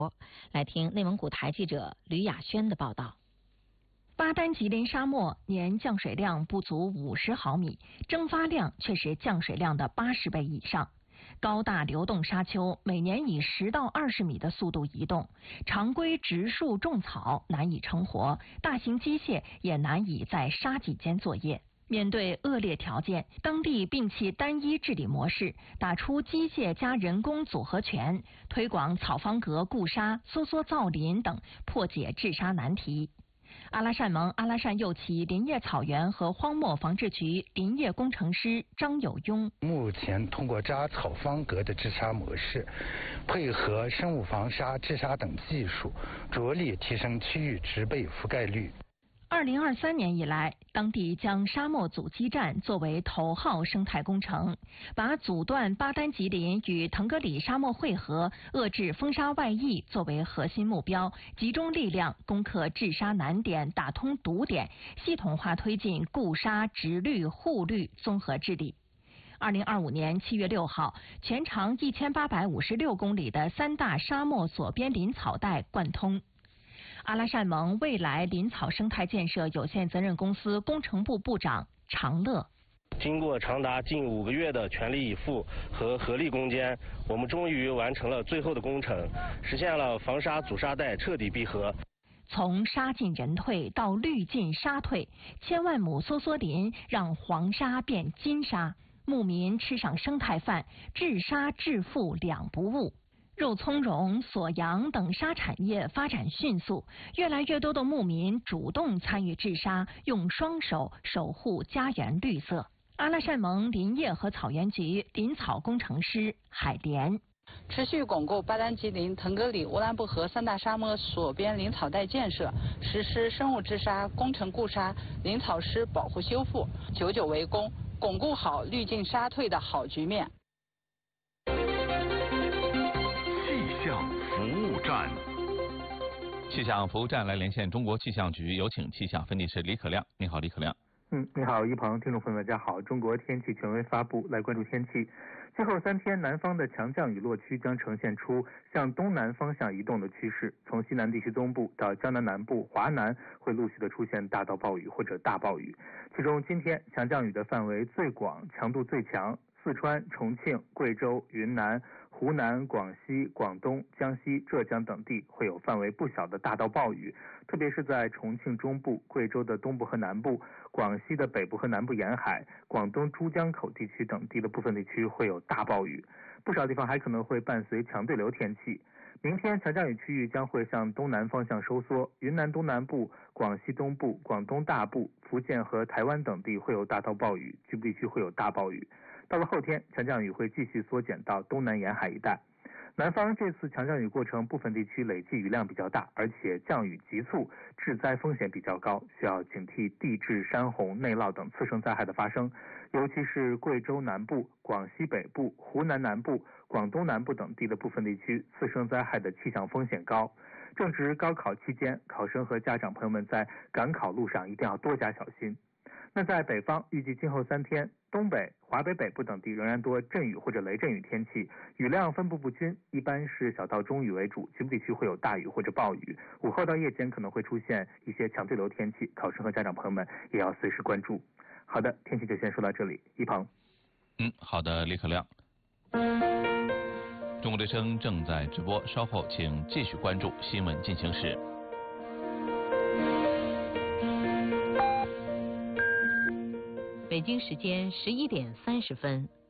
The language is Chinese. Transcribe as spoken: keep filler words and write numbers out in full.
来听内蒙古台记者吕雅轩的报道。 巴丹吉林沙漠年降水量不足五十毫米，蒸发量却是降水量的八十倍以上。高大流动沙丘每年以十到二十米的速度移动，常规植树种草难以成活，大型机械也难以在沙脊间作业。面对恶劣条件，当地摒弃单一治理模式，打出机械加人工组合拳，推广草方格固沙、梭梭造林等，破解治沙难题。阿拉善盟阿拉善右旗林业草原和荒漠防治局林业工程师张友庸， 目前通过扎草方格的治沙模式，配合生物防沙、治沙等技术，着力提升区域植被覆盖率。 二零二三年以来，当地将沙漠阻击战作为头号生态工程，把阻断巴丹吉林与腾格里沙漠汇合、遏制风沙外溢作为核心目标，集中力量攻克治沙难点、打通堵点，系统化推进固沙、植绿、护绿综合治理。二零二五年七月六号，全长一千八百五十六公里的三大沙漠左边林草带贯通。阿拉善盟未来林草生态建设有限责任公司工程部部长常乐， 经过长达近五个月的全力以赴和合力攻坚，我们终于完成了最后的工程，实现了防沙阻沙带彻底闭合。 从沙进人退到绿进沙退，千万亩梭梭林让黄沙变金沙，牧民吃上生态饭，治沙致富两不误。肉苁蓉、锁阳等沙产业发展迅速，越来越多的牧民主动参与治沙，用双手守护家园绿色。阿拉善盟林业和草原局林草工程师海莲， 持续巩固巴丹吉林、腾格里、乌兰布和三大沙漠左边林草带建设，实施生物治沙、工程固沙、林草湿保护修复，久久为功，巩固好绿进沙退的好局面。 气象服务站，气象服务站来连线中国气象局，有请气象分析师李可亮。你好，李可亮。 嗯，你好，一鹏，听众朋友们，大家好。中国天气权威发布，来关注天气。今后三天，南方的强降雨落区将呈现出向东南方向移动的趋势，从西南地区东部到江南南部、华南会陆续的出现大到暴雨或者大暴雨。其中，今天强降雨的范围最广，强度最强。四川、重庆、贵州、云南、湖南、广西、广东、江西、浙江等地会有范围不小的大到暴雨，特别是在重庆中部、贵州的东部和南部、广西的北部和南部沿海、广东珠江口地区等地的部分地区会有大暴雨，不少地方还可能会伴随强对流天气。明天强降雨区域将会向东南方向收缩，云南东南部、广西东部、广东大部、福建和台湾等地会有大到暴雨，局部地区会有大暴雨。到了后天，强降雨会继续缩减到东南沿海一带。南方这次强降雨过程，部分地区累计雨量比较大，而且降雨急促，致灾风险比较高，需要警惕地质、山洪、内涝等次生灾害的发生。尤其是贵州南部、广西北部、湖南南部、广东南部等地的部分地区，次生灾害的气象风险高。正值高考期间，考生和家长朋友们在赶考路上一定要多加小心。那在北方，预计今后三天，东北、华北北部等地仍然多阵雨或者雷阵雨天气，雨量分布不均，一般是小到中雨为主，局部地区会有大雨或者暴雨。午后到夜间可能会出现一些强对流天气，考生和家长朋友们也要随时关注。好的，天气就先说到这里，一鹏。 嗯，好的，李可亮。中国之声正在直播，稍后请继续关注新闻进行时。 北京时间十一点三十分。